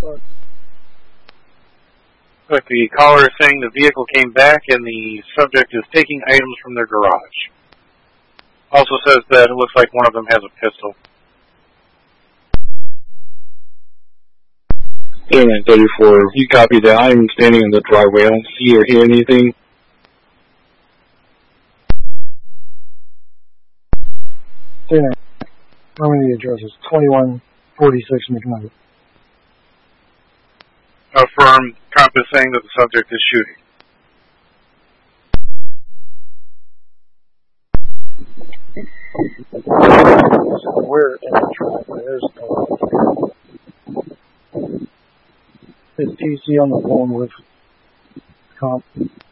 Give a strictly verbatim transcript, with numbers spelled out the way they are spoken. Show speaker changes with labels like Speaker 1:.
Speaker 1: fuck?
Speaker 2: But the caller is saying the vehicle came back and the subject is taking items from their garage. Also says that it looks like one of them has a pistol.
Speaker 3: thirty-nine thirty-four, you copy that. I'm standing in the driveway. I don't see or hear anything.
Speaker 1: thirty-nine. How many addresses? twenty-one forty-six McKnight.
Speaker 2: Affirm, cop is saying that the subject is shooting.
Speaker 1: Where in the driveway? There's no. Is T C on the phone with comp?